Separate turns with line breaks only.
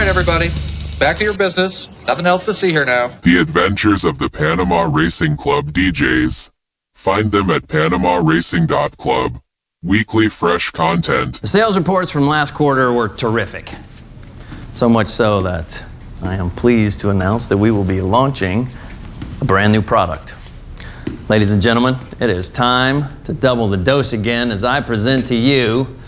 right, everybody. Back to your business. Nothing else to see here now.
The Adventures of the Panama Racing Club DJs. Find them at PanamaRacing.club. Weekly fresh content.
The sales reports from last quarter were terrific. So much so that I am pleased to announce that we will be launching a brand new product. Ladies and gentlemen, it is time to double the dose again as I present to you